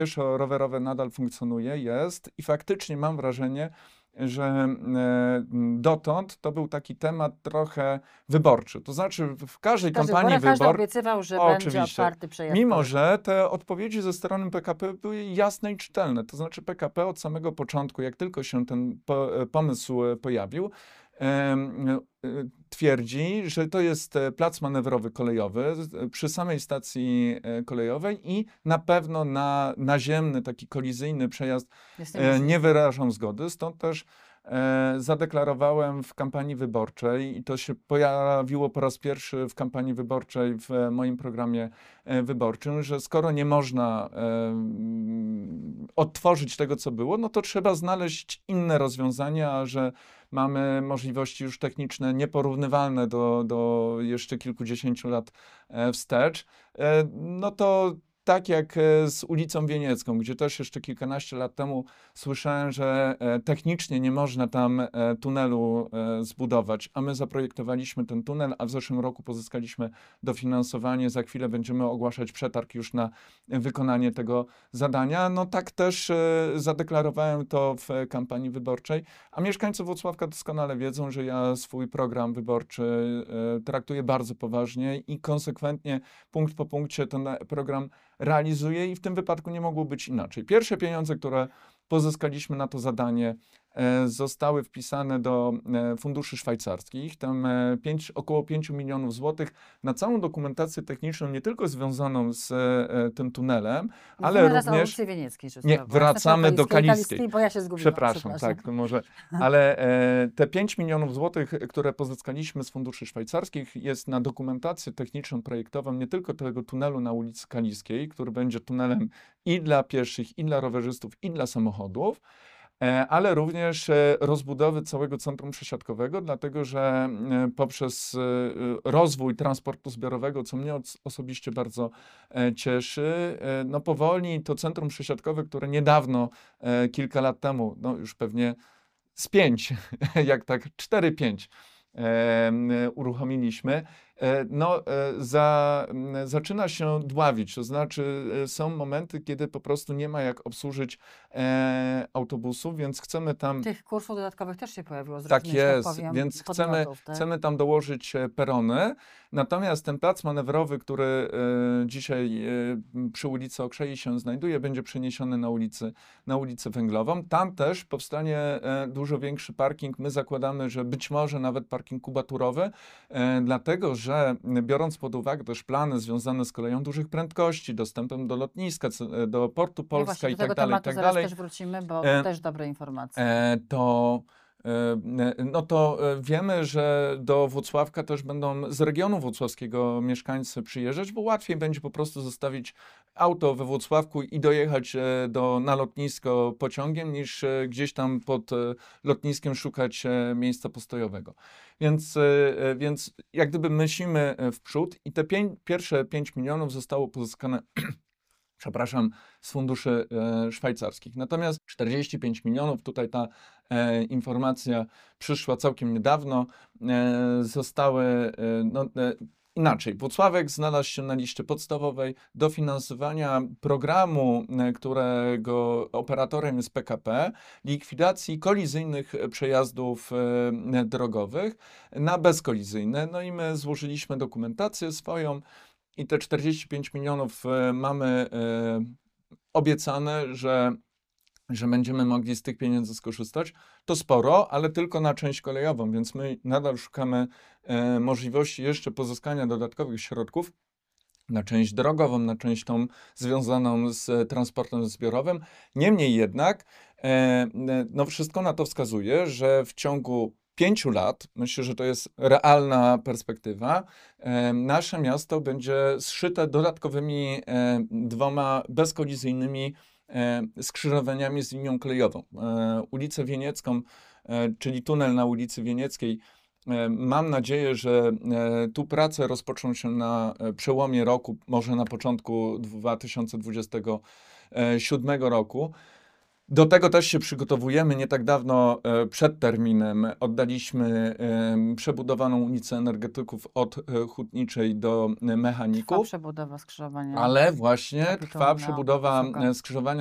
pieszo-rowerowe nadal funkcjonuje, jest i faktycznie mam wrażenie, że dotąd to był taki temat trochę wyborczy. To znaczy w każdej W każdych kampanii wyborach każdy wyborczej, obiecywał, że będzie oczywiście, otwarty przejazd mimo kolejowy. że te odpowiedzi ze strony PKP były jasne i czytelne. To znaczy PKP od samego początku, jak tylko się ten pomysł pojawił, twierdzi, że to jest plac manewrowy kolejowy przy samej stacji kolejowej i na pewno na naziemny, taki kolizyjny przejazd Jest niemożliwe. nie wyrażam zgody. Stąd też zadeklarowałem w kampanii wyborczej i to się pojawiło po raz pierwszy w kampanii wyborczej w moim programie wyborczym, że skoro nie można odtworzyć tego, co było, no to trzeba znaleźć inne rozwiązania, a że mamy możliwości już techniczne nieporównywalne do jeszcze kilkudziesięciu lat wstecz, no to tak jak z ulicą Wieniecką, gdzie też jeszcze kilkanaście lat temu słyszałem, że technicznie nie można tam tunelu zbudować, a my zaprojektowaliśmy ten tunel, a w zeszłym roku pozyskaliśmy dofinansowanie. Za chwilę będziemy ogłaszać przetarg już na wykonanie tego zadania. No tak też zadeklarowałem to w kampanii wyborczej, a mieszkańcy Włocławka doskonale wiedzą, że ja swój program wyborczy traktuję bardzo poważnie i konsekwentnie, punkt po punkcie ten program realizuje i w tym wypadku nie mogło być inaczej. Pierwsze pieniądze, które pozyskaliśmy na to zadanie, zostały wpisane do funduszy szwajcarskich. Tam około 5 milionów złotych na całą dokumentację techniczną, nie tylko związaną z tym tunelem, ale Mówimy teraz o również... ulicy Wienieckiej. Nie, wracamy do Kaliskiej. Bo ja się zgubiłam. Przepraszam, tak, to może. Ale te 5 milionów złotych, które pozyskaliśmy z funduszy szwajcarskich, jest na dokumentację techniczną, projektową nie tylko tego tunelu na ulicy Kaliskiej, który będzie tunelem i dla pieszych, i dla rowerzystów, i dla samochodów, ale również rozbudowy całego centrum przesiadkowego, dlatego że poprzez rozwój transportu zbiorowego, co mnie osobiście bardzo cieszy, no powoli to centrum przesiadkowe, które niedawno, kilka lat temu, no już pewnie z 5, jak tak 4-5 uruchomiliśmy, no, zaczyna się dławić, to znaczy są momenty, kiedy po prostu nie ma jak obsłużyć autobusów, więc chcemy tam... Tych kursów dodatkowych też się pojawiło z Tak różnych, tak jest, powiem, więc podmiotów, tak? chcemy tam dołożyć perony, natomiast ten plac manewrowy, który dzisiaj przy ulicy Okrzei się znajduje, będzie przeniesiony na ulicę Węglową. Tam też powstanie dużo większy parking. My zakładamy, że być może nawet parking kubaturowy, dlatego że biorąc pod uwagę też plany związane z koleją dużych prędkości, dostępem do lotniska, do portu Polska I i do tego tak dalej, tematu zaraz też wrócimy, bo też dobre informacje. No to wiemy, że do Włocławka też będą z regionu włocławskiego mieszkańcy przyjeżdżać, bo łatwiej będzie po prostu zostawić auto we Włocławku i dojechać na lotnisko pociągiem, niż gdzieś tam pod lotniskiem szukać miejsca postojowego. Więc jak gdyby myślimy w przód i te pierwsze 5 milionów zostało pozyskane przepraszam, z funduszy szwajcarskich. Natomiast 45 milionów, tutaj ta informacja przyszła całkiem niedawno, zostały, inaczej, Włocławek znalazł się na liście podstawowej dofinansowania programu, którego operatorem jest PKP, likwidacji kolizyjnych przejazdów drogowych na bezkolizyjne. No i my złożyliśmy dokumentację swoją, i te 45 milionów mamy obiecane, że będziemy mogli z tych pieniędzy skorzystać. To sporo, ale tylko na część kolejową, więc my nadal szukamy możliwości jeszcze pozyskania dodatkowych środków na część drogową, na część tą związaną z transportem zbiorowym. Niemniej jednak, no wszystko na to wskazuje, że w ciągu 5 lat, myślę, że to jest realna perspektywa, nasze miasto będzie zszyte dodatkowymi 2 bezkolizyjnymi skrzyżowaniami z linią kolejową. Ulicę Wieniecką, czyli tunel na ulicy Wienieckiej, mam nadzieję, że tu prace rozpoczną się na przełomie roku, może na początku 2027 roku. Do tego też się przygotowujemy. Nie tak dawno przed terminem oddaliśmy przebudowaną ulicę energetyków od hutniczej do mechaników. Trwa przebudowa skrzyżowania. Ale właśnie trwa Kapitułu na przebudowa Wysoka. skrzyżowania